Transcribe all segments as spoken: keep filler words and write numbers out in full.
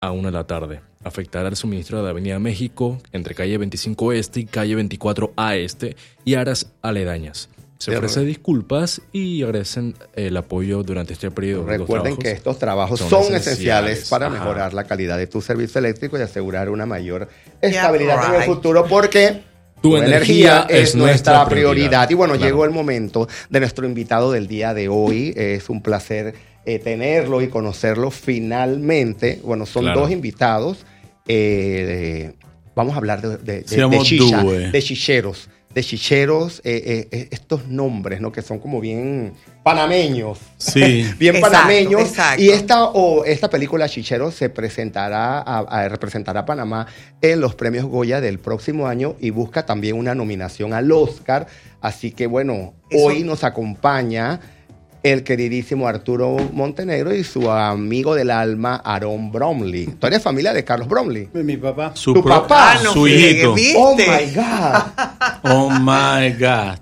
a una de la tarde. Afectará el suministro de Avenida México entre calle veinticinco Este y calle veinticuatro A Este y áreas aledañas. Se ofrecen disculpas y agradecen el apoyo durante este periodo. Recuerden que estos trabajos son, son esenciales, esenciales para Ajá. mejorar la calidad de tu servicio eléctrico y asegurar una mayor estabilidad yeah, right. en el futuro, porque tu, tu energía, energía es nuestra prioridad. prioridad. Y bueno, claro. llegó el momento de nuestro invitado del día de hoy. Es un placer eh, tenerlo y conocerlo finalmente. Bueno, son claro. dos invitados. Eh, de, vamos a hablar de, de, de, de, chicha, de chicheros. de chicheros, eh, eh, estos nombres, ¿no? Que son como bien panameños. Sí. bien exacto, panameños. Exacto. Y esta, oh, esta película Chicheros se presentará, a, a, representará a Panamá en los premios Goya del próximo año y busca también una nominación al Oscar. Así que, bueno, Eso. hoy nos acompaña el queridísimo Arturo Montenegro y su amigo del alma, Aaron Bromley. ¿Tú eres familia de Carlos Bromley? Mi papá. Su ¿Tu pro- papá? Ah, no, su hijito. Oh, my God. Oh, my God.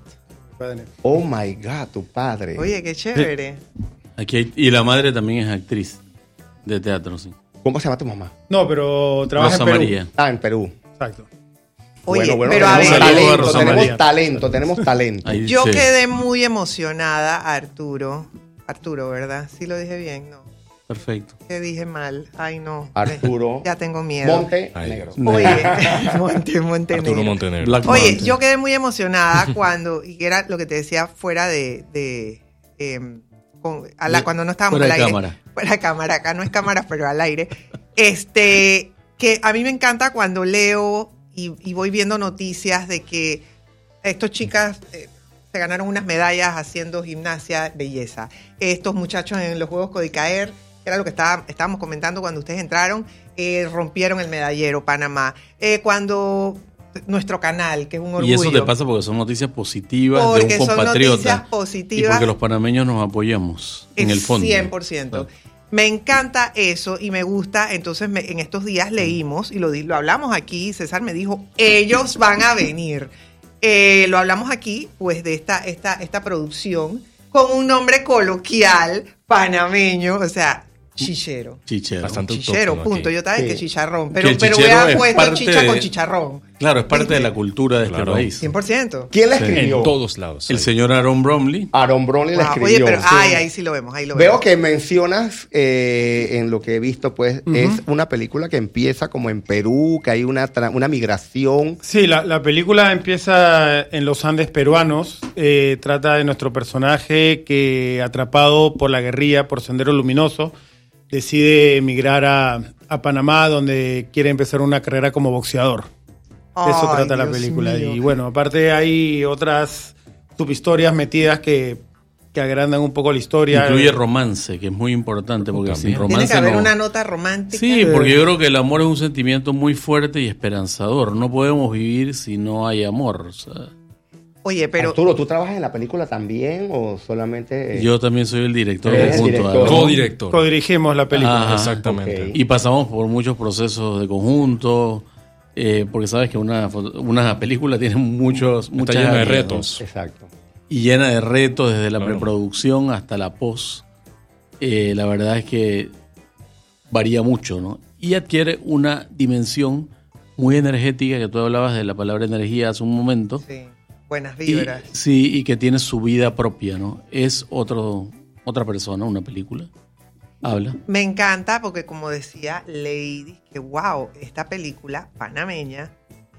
Oh, my God, tu padre. Oye, qué chévere. Aquí hay, y la madre también es actriz de teatro, sí. ¿Cómo se llama tu mamá? No, pero trabaja Rosa en Perú. María. Ah, en Perú. Exacto. Oye, bueno, bueno, pero a ver, talento, tenemos talento, tenemos talento. Ahí yo sí. quedé muy emocionada, Arturo. Arturo, ¿verdad? Sí lo dije bien, ¿no? Perfecto. Que dije mal. Ay, no. Arturo. Ya tengo miedo. Montenegro. Oye, Monte, Montenegro. Arturo Montenegro. Black Oye, Mountain. Yo quedé muy emocionada cuando, y era lo que te decía fuera de, de eh, con, a la, cuando no estábamos fuera al aire. Cámara. Fuera de cámara. Acá no es cámara, pero al aire. Este, que a mí me encanta cuando leo y, y voy viendo noticias de que estos chicas eh, se ganaron unas medallas haciendo gimnasia, belleza. Estos muchachos en los Juegos Codicaer, que era lo que estaba, estábamos comentando cuando ustedes entraron, eh, rompieron el medallero, Panamá. Eh, cuando nuestro canal, que es un orgullo. Y eso te pasa porque son noticias positivas porque de un compatriota. Son noticias positivas. Y porque los panameños nos apoyamos en el fondo. cien por ciento. Claro. Me encanta eso y me gusta. Entonces, me, en estos días leímos y lo, lo hablamos aquí. César me dijo, ellos van a venir. Eh, lo hablamos aquí, pues, de esta, esta, esta producción con un nombre coloquial panameño, o sea, chichero. Chichero. Bastante chichero, autóctono punto. aquí. Yo sabía Sí. que chicharrón, pero, Que pero chichero hubiera es puesto chicha de, con chicharrón. Claro, es parte ¿Viste? de la cultura de este Claro. país. cien por ciento. ¿Quién la Sí. escribió? En todos lados. El ahí. señor Aaron Bromley. Aaron Bromley la Wow. escribió. Oye, pero sí. ay, ahí sí lo vemos, ahí lo Veo vemos. que mencionas, eh, en lo que he visto, pues, Uh-huh. es una película que empieza como en Perú, que hay una, tra- una migración. Sí, la, la película empieza en los Andes peruanos. Eh, trata de nuestro personaje que, atrapado por la guerrilla, por Sendero Luminoso, decide emigrar a, a Panamá, donde quiere empezar una carrera como boxeador. De eso Ay, trata la Dios película. mío. Y bueno, aparte hay otras subhistorias metidas que, que agrandan un poco la historia. Incluye romance, que es muy importante, porque También. sin romance Tiene que haber no... una nota romántica. Sí, porque yo creo que el amor es un sentimiento muy fuerte y esperanzador. No podemos vivir si no hay amor. O sea, Oye, pero Arturo, ¿tú trabajas en la película también o solamente...? eh? yo también soy el director Eres el junto director. a Aaron. Co-director. Codirigimos la película. Ajá. Exactamente. Ok. Y pasamos por muchos procesos de conjunto, eh, porque sabes que una, foto- una película tiene muchos, Está muchas lleno de áreas, ¿no? retos. Exacto. Y llena de retos desde la Claro. preproducción hasta la post. Eh, la verdad es que varía mucho, ¿no? Y adquiere una dimensión muy energética, que tú hablabas de la palabra energía hace un momento. sí, buenas Y, vibras. sí, y que tiene su vida propia, ¿no? Es otro, otra persona, una película. Habla. Me encanta porque, como decía Lady, que wow, esta película panameña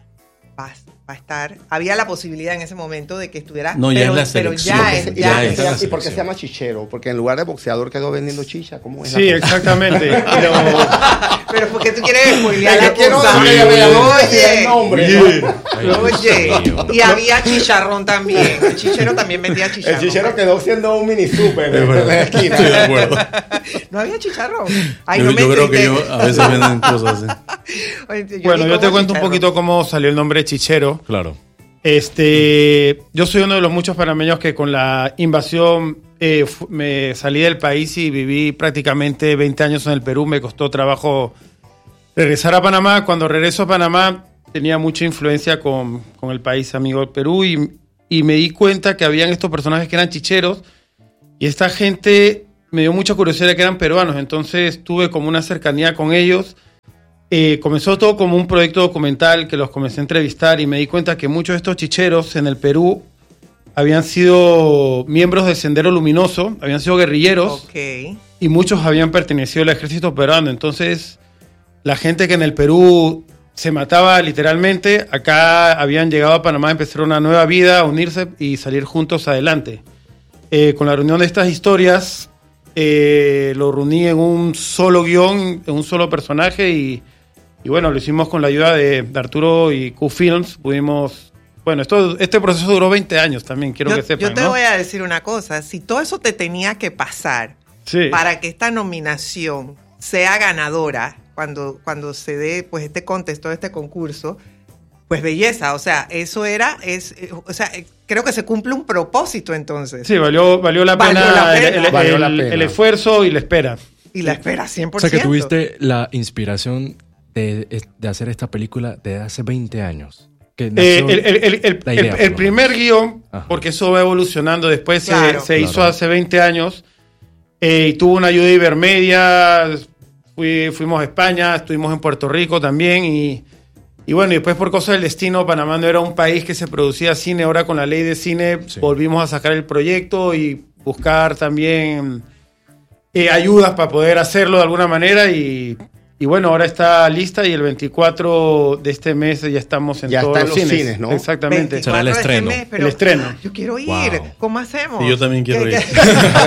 va, va a estar. Había la posibilidad en ese momento de que estuviera. No, ya pero, es la pero selección. ya ¿Y es, por qué ya se- es. está la ¿Y por qué se selección. llama chichero? Porque en lugar de boxeador quedó vendiendo chicha. ¿Cómo es? Sí, la cosa? exactamente. Pero Pero porque tú quieres spoilear Yo la quiero cosa. darle Sí, la Oye, el nombre. Ay, Dios Oye, mío. y había chicharrón también. El chichero también vendía El chicharrón. chichero quedó siendo un mini super Es en verdad. la esquina. Estoy de acuerdo. No había chicharrón. Ay, yo no me yo creo que entendí. yo, a veces venden cosas así. Oye, yo bueno, ni yo te como cuento un chicharrón. poquito cómo salió el nombre Chichero. Claro. Este, yo soy uno de los muchos panameños que con la invasión eh, fu- me salí del país y viví prácticamente veinte años en el Perú. Me costó trabajo regresar a Panamá. Cuando regreso a Panamá tenía mucha influencia con, con el país amigo del Perú y, y me di cuenta que habían estos personajes que eran chicheros y esta gente me dio mucha curiosidad de que eran peruanos. Entonces tuve como una cercanía con ellos Eh, comenzó todo como un proyecto documental que los comencé a entrevistar y me di cuenta que muchos de estos chicheros en el Perú habían sido miembros del Sendero Luminoso, habían sido guerrilleros, okay. y muchos habían pertenecido al ejército peruano. Entonces, la gente que en el Perú se mataba literalmente, acá habían llegado a Panamá a empezar una nueva vida, a unirse y salir juntos adelante. Eh, con la reunión de estas historias, eh, lo reuní en un solo guión, en un solo personaje y... Y bueno, lo hicimos con la ayuda de, de Arturo y Q-Films. Pudimos... Bueno, esto, este proceso duró veinte años también, quiero yo, que sepan, Yo te ¿no? voy a decir una cosa. Si todo eso te tenía que pasar sí. para que esta nominación sea ganadora, cuando, cuando se dé pues este contexto, este concurso, pues belleza. O sea, eso era... es, o sea, creo que se cumple un propósito entonces. Sí, valió, valió, la, valió pena la pena. El, el, Valió el, la pena. el esfuerzo y la espera. Y la espera cien por O ciento. sea, que tuviste la inspiración de, de hacer esta película desde hace veinte años. Que Eh, el, el, el, el, la idea, el, el primer guión, Ajá. porque eso va evolucionando, después Claro. se, se Claro. hizo hace veinte años, eh, y tuvo una ayuda de Ibermedia, fui, fuimos a España, estuvimos en Puerto Rico también, y, y bueno, y después por cosas del destino, Panamá no era un país que se producía cine, ahora con la ley de cine Sí. volvimos a sacar el proyecto y buscar también eh, ayudas para poder hacerlo de alguna manera, y... Y bueno, ahora está lista y el veinticuatro de este mes ya estamos en Ya todos está en los los cines. cines, ¿no? Exactamente. Será el veinticuatro de este estreno. mes, pero El estreno. Yo quiero ir. Wow. ¿Cómo hacemos? Y yo también quiero ¿Qué- ir. qué-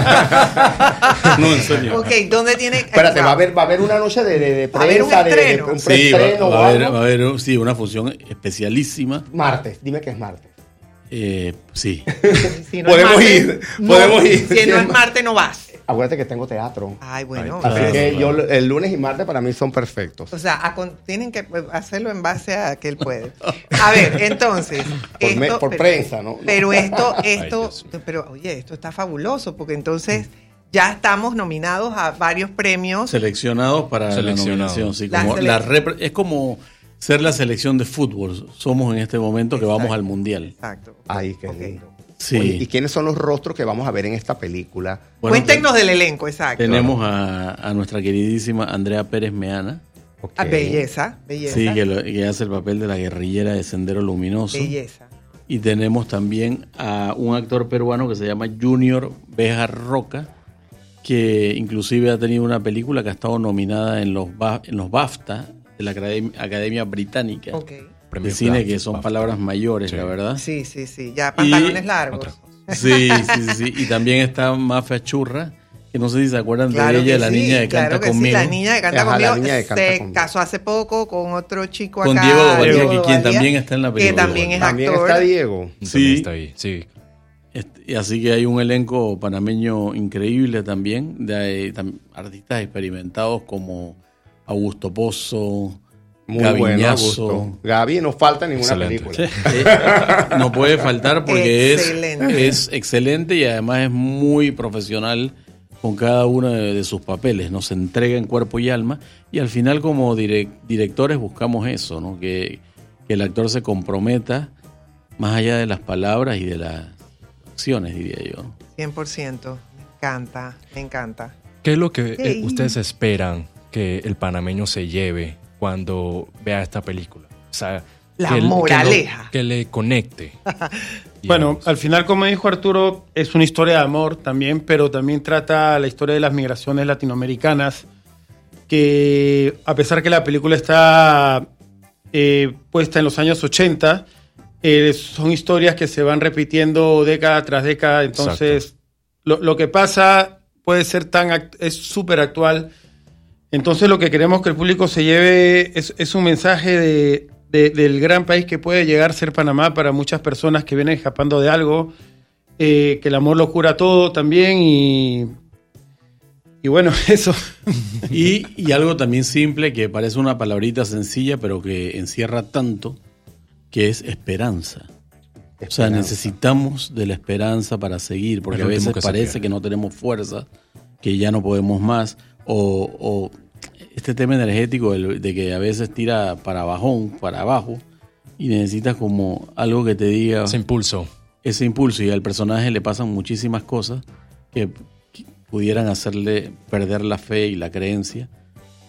No, en serio. Ok, ¿dónde tiene...? Espérate, va a haber, va a haber una noche de, de, de Va a haber un prensa, de, de, estreno. un Sí, va, preestreno va o a haber, algo. va a haber sí, una función especialísima. Martes, dime que es martes. Eh, sí. Si no es Podemos martes, ir, no, podemos ir. Si no es martes, no vas. Acuérdate que tengo teatro. Ay, bueno. Así Claro, que claro. yo el lunes y martes para mí son perfectos. O sea, a con- tienen que pues, hacerlo en base a que él puede. A ver, entonces. Por me- por pero, prensa, ¿no? Pero esto, esto, Dios mío. pero oye, esto está fabuloso, porque entonces ya estamos nominados a varios premios. Seleccionados para Seleccionados. la nominación. Sí, La como selec- la repre- es como ser la selección de fútbol. Somos en este momento que Exacto. vamos al Mundial. Exacto. Ay, qué Ok. lindo. Sí. Oye, ¿y quiénes son los rostros que vamos a ver en esta película? Bueno, Cuéntenos del elenco, exacto. Tenemos a, a nuestra queridísima Andrea Pérez Meana. Ok. Ah, belleza, belleza. Sí, que, lo- que hace el papel de la guerrillera de Sendero Luminoso. Belleza. Y tenemos también a un actor peruano que se llama Junior Bejar Roca, que inclusive ha tenido una película que ha estado nominada en los, ba- en los BAFTA de la Academia, Academia Británica Ok. de Premio Cine, BAFTA, que son BAFTA. palabras mayores, Sí. la verdad. Sí, sí, sí. Ya pantalones Y- largos. Otra. Sí, sí, sí, sí. Y también está Mafia Churra, que no sé si se acuerdan Claro de ella, que la sí, niña que claro canta que sí, conmigo. la niña que canta Ajá, la conmigo niña que canta se conmigo. casó hace poco con otro chico Con acá. Diego Dovalier, Diego que quien Dovalier, también está en la Que película. también es También actor. está Diego. También Sí. está ahí, sí. Este, y así que hay un elenco panameño increíble también, de eh, tam- artistas experimentados como Augusto Pozo, Muy bueno, Gaviñazo. Augusto. Gaby, no falta ninguna Excelente. película. Eh, no puede faltar porque es, Excelente. es excelente y además es muy profesional con cada uno de, de sus papeles, ¿no? Se entrega en cuerpo y alma y al final como direc- directores buscamos eso, ¿no? Que, que el actor se comprometa más allá de las palabras y de las acciones, diría yo. cien por ciento. Me encanta, me encanta. ¿Qué es lo que eh, Ey. ustedes esperan que el panameño se lleve cuando vea esta película? O sea, La que, que lo- moraleja. Que, le conecte. Bueno, digamos. al final, como dijo Arturo, es una historia de amor también, pero también trata la historia de las migraciones latinoamericanas, que a pesar que la película está eh, puesta en los años ochenta, eh, son historias que se van repitiendo década tras década, entonces lo, lo que pasa puede ser tan, act- es súper actual. Entonces lo que queremos que el público se lleve es, es un mensaje de, de- del gran país que puede llegar a ser Panamá para muchas personas que vienen escapando de algo, eh, que el amor lo cura todo también y, y bueno, eso. Y, y algo también simple que parece una palabrita sencilla pero que encierra tanto, que es esperanza. O sea, Esperanza. necesitamos de la esperanza para seguir, porque El a último veces que se parece pierde. que no tenemos fuerza, que ya no podemos más, o, o este tema energético del- de que a veces tira para bajón, para abajo, y necesitas como algo que te diga Ese impulso. ese impulso, y al personaje le pasan muchísimas cosas que, que pudieran hacerle perder la fe y la creencia,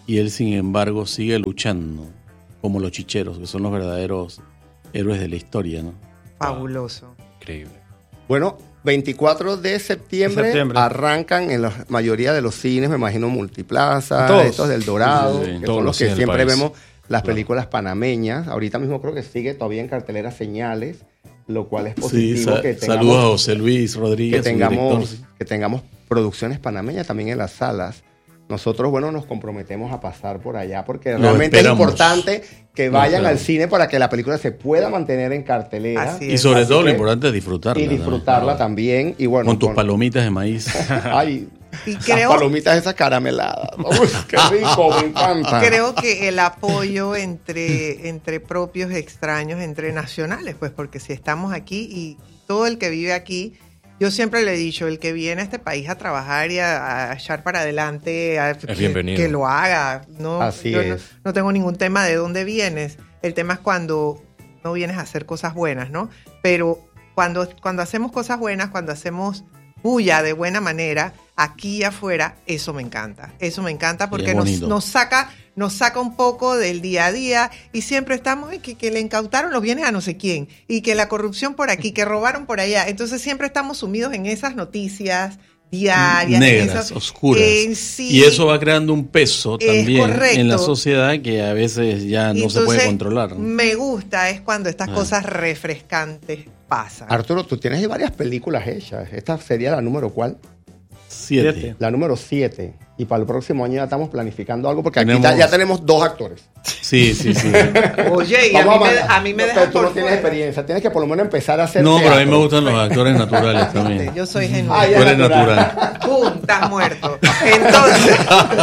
y él, sin embargo, sigue luchando como los chicheros, que son los verdaderos héroes de la historia, ¿no? Fabuloso. Increíble. Bueno, veinticuatro de septiembre, septiembre arrancan en la mayoría de los cines, me imagino Multiplaza, todos. Estos del Dorado, Sí, sí, sí. que Todos son los que siempre país. vemos las películas panameñas. Ahorita mismo creo que sigue todavía en cartelera Señales, lo cual es positivo. Sí, sa- que tengamos, saludos a José Luis Rodríguez, que tengamos, director. que tengamos producciones panameñas también en las salas. Nosotros, bueno, nos comprometemos a pasar por allá porque Lo realmente esperamos. es importante que Lo vayan al esperamos. cine para que la película se pueda mantener en cartelera. Así Y sobre Así todo lo que- importante es disfrutarla. Y disfrutarla ¿no? también. Y bueno, Con tus palomitas de maíz. Ay, Y las creo, palomitas esas carameladas. Uy, qué rico, me encanta. creo que el apoyo entre, entre propios extraños, entre nacionales, pues porque si estamos aquí y todo el que vive aquí, yo siempre le he dicho, el que viene a este país a trabajar y a, a echar para adelante, a- que, bienvenido. que lo haga. No, Así yo es. No, no tengo ningún tema de dónde vienes. El tema es cuando no vienes a hacer cosas buenas, ¿no? Pero cuando, cuando hacemos cosas buenas, cuando hacemos bulla de buena manera, aquí y afuera, eso me encanta. Eso me encanta porque es nos, bonito. nos saca, nos saca un poco del día a día y siempre estamos en que, que le incautaron los bienes a no sé quién y que la corrupción por aquí, que robaron por allá. Entonces siempre estamos sumidos en esas noticias diarias. Negras, en esas- oscuras. en sí. Y eso va creando un peso Es también correcto. en la sociedad que a veces ya no Y se puede entonces, controlar. Me gusta es cuando estas Ah. cosas refrescantes pasan. Arturo, tú tienes varias películas hechas. Esta sería la número ¿cuál? Siete. Siete. La número siete. Y para el próximo año ya estamos planificando algo porque aquí Tenemos- ya, ya tenemos dos actores. Sí, sí, sí. Oye, y a mí, Vamos me, mandar- a mí me No, dejan pero tú no por tienes fuera. experiencia. Tienes que por lo menos empezar a hacer No, pero a mí teatro. me gustan los actores naturales también. Yo soy genuina. Ah, ya. Tú eres natural. natural. ¡Pum! Estás muerto. Entonces,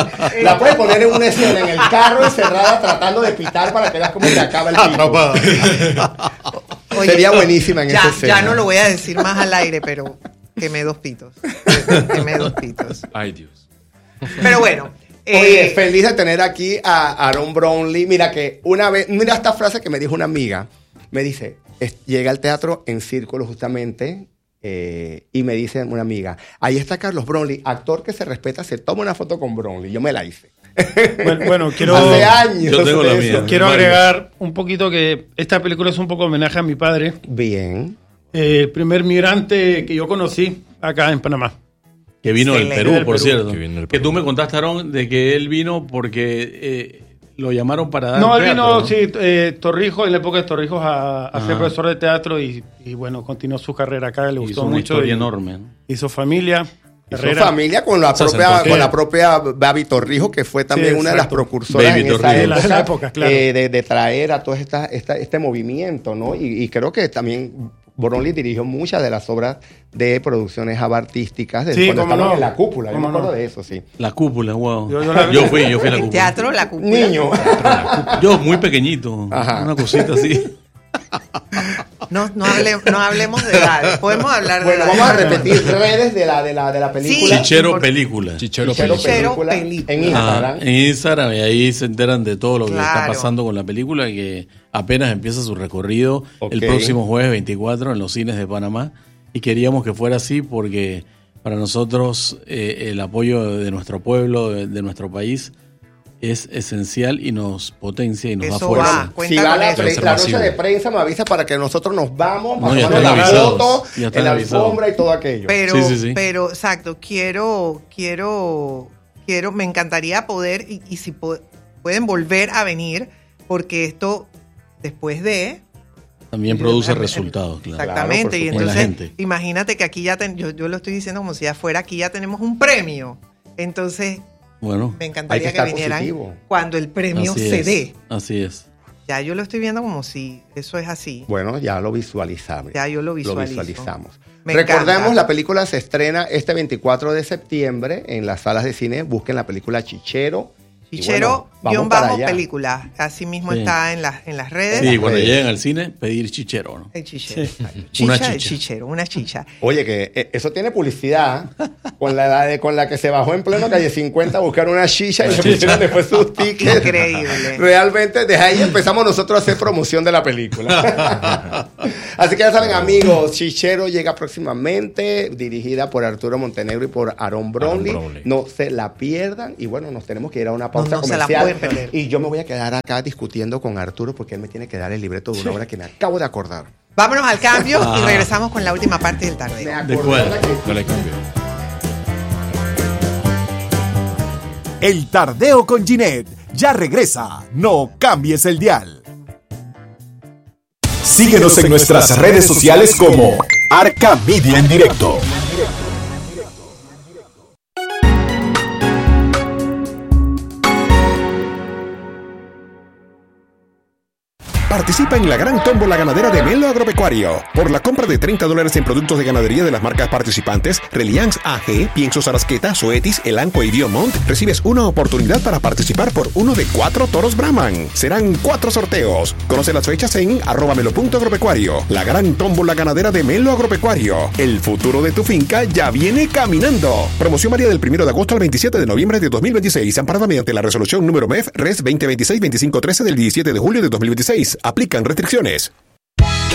La puedes poner en una escena en el carro encerrada tratando de pitar para que veas cómo se acaba el pico. oye, Sería buenísima en ya, esa escena. ya no lo voy a decir más al aire, pero quemé dos pitos. Quemé dos pitos. Ay, Dios. Pero bueno. Oye, eh, feliz de tener aquí a Aaron Brownlee. Mira que una vez, mira esta frase que me dijo una amiga. Me dice, es- llega al teatro en círculo justamente eh, y me dice una amiga, ahí está Carlos Brownlee, actor que se respeta, se toma una foto con Brownlee. Yo me la hice. Bueno, bueno, quiero, Hace años. Yo tengo la de mía. eso. quiero Varios. agregar un poquito que esta película es un poco homenaje a mi padre, Bien. eh, el primer migrante que yo conocí acá en Panamá. Que vino del Excelente. Perú, por Perú. cierto. Que vino del Que Perú. tú me contaste, Aarón, de que él vino porque eh, lo llamaron para dar No, él teatro, vino, ¿no? sí, eh, Torrijos, en la época de Torrijos, a, a ser Ajá. profesor de teatro y, y bueno, continuó su carrera acá, le Hizo gustó una mucho. historia y- enorme, ¿no? Hizo familia, Hizo carrera. familia con la Se propia, asentó. con la propia Babi Torrijos, que fue también Sí, una de las exacto. precursoras Baby en esa Torrijos. época, De la época, claro. eh, de, de traer a todo esta, esta- este movimiento, ¿no? Y, y creo que también Brownlee dirigió muchas de las obras de producciones artísticas de Sí, cuando cómo estaban no. en la cúpula. Yo me Cómo acuerdo no. de eso, sí. La cúpula, wow. Yo- Yo, yo la- fui, yo fui a la el cúpula. teatro, la cúpula. Niño. Yo muy pequeñito, Ajá. una cosita así. No, no, hable- no hablemos de edad. Podemos hablar de Bueno, edad. vamos a repetir redes de la, de la, de la película. Sí. Chichero por- película. Chichero Chichero película. Chichero película, película. en Ah, Instagram. en Instagram, y ahí se enteran de todo lo que está Claro. pasando con la película, que apenas empieza su recorrido Ok. el próximo jueves veinticuatro en los cines de Panamá. Y queríamos que fuera así porque para nosotros eh, el apoyo de nuestro pueblo, de, de nuestro país, es esencial y nos potencia y nos da Eso fuerza. va. Cuenta Si va con la, eso. pre- la noche Masivo. de prensa, me avisa para que nosotros nos vamos, No, ya pasamos están la avisados, foto, ya están en la avisados. alfombra y todo aquello. Pero, Sí, sí, sí. pero, exacto, quiero, quiero, quiero, me encantaría poder, y, y si po- pueden volver a venir, porque esto, después de... También produce Em- em- resultados, claro. Exactamente, y Claro, por supuesto. entonces, En la gente. imagínate que aquí ya, ten- yo, yo lo estoy diciendo como si afuera, aquí ya tenemos un premio. Entonces, Bueno, me Hay encantaría que que, estar vinieran positivo. cuando el premio así se es, dé. así es. Ya yo lo estoy viendo como si eso es así. Bueno, ya lo visualizamos. Ya yo lo visualizo. visualizamos. Me Recordemos, encanta. la película se estrena este veinticuatro de septiembre en las salas de cine. Busquen la película Chichero. Y Chichero, bueno, Guión bajo película. Así mismo sí. está en, la, en las redes. Sí, cuando lleguen al cine, pedir chichero, ¿no? El chichero. Sí. Chicha, una chicha. El chichero, una chicha. Oye, que eso tiene publicidad. Con la edad de, con la que se bajó en pleno calle cincuenta a buscar una chicha y le pusieron después sus tickets. Increíble. Realmente, desde ahí empezamos nosotros a hacer promoción de la película. Así que ya saben, amigos, Chichero llega próximamente, dirigida por Arturo Montenegro y por Aaron Brownlee. No se la pierdan. Y bueno, nos tenemos que ir a una pausa no, no comercial. Y yo me voy a quedar acá discutiendo con Arturo porque él me tiene que dar el libreto de una obra que me acabo de acordar. Vámonos al cambio ah. y regresamos con la última parte del tardeo. ¿De cuál? No le cambio. El Tardeo con Ginette ya regresa. No cambies el dial. Síguenos en nuestras redes sociales como Arca Media en Directo. Participa en la gran tómbola ganadera de Melo Agropecuario. Por la compra de treinta dólares en productos de ganadería de las marcas participantes, Reliance A G, Piensos Arasqueta, Zoetis, Elanco y Diomont, recibes una oportunidad para participar por uno de cuatro toros Brahman. Serán cuatro sorteos. Conoce las fechas en arroba melo punto agropecuario. La gran tómbola ganadera de Melo Agropecuario. El futuro de tu finca ya viene caminando. Promoción varía del primero de agosto al veintisiete de noviembre de dos mil veintiséis, amparada mediante la resolución número M E F Res veinte veintiséis veinticinco trece del diecisiete de julio de dos mil veintiséis. Aplican restricciones.